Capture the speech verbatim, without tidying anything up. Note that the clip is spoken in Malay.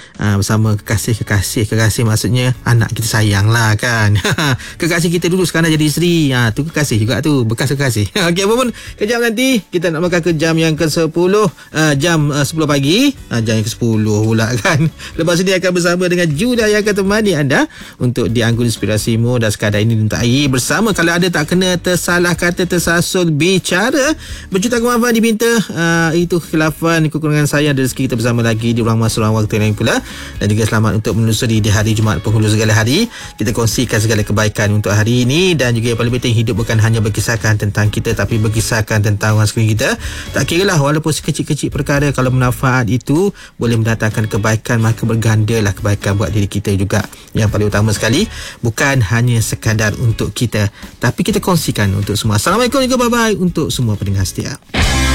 uh, bersama kekasih-kekasih. Kekasih maksudnya anak kita sayang lah kan. Kekasih kita dulu sekarang jadi isteri. Ha, tu kekasih juga tu, bekas kekasih. Okey, apa pun kejap nanti kita nak makan ke jam yang ke sepuluh, uh, jam uh, sepuluh pagi, uh, jam yang ke sepuluh pula kan. Lepas ini akan bersama dengan Judah yang akan temani anda untuk dianggun inspirasimu. Dan sekadar ini untuk air bersama. Kalau ada tak kena tersalah kata, tersasul bicara, berjuta kemaafan diminta. uh, Itu kekhilafan, kekurangan saya dan rezeki kita bersama lagi di ruang masa ruang waktu lain pula. Dan juga selamat untuk menelusuri di hari Jumaat penghulu segala hari. Kita kongsikan segala kebaikan untuk hari ini. Dan juga yang paling penting, hidup bukan hanya berkisahkan tentang kita, tapi berkisahkan tentang orang sekeliling kita. Tak kira lah, walaupun sekecil-kecil perkara, kalau manfaat itu boleh mendatangkan kebaikan, maka bergandalah kebaikan buat diri kita juga. Yang paling utama sekali, bukan hanya sekadar untuk kita, tapi kita kongsikan untuk semua. Assalamualaikum juga, bye-bye untuk semua pendengar setia.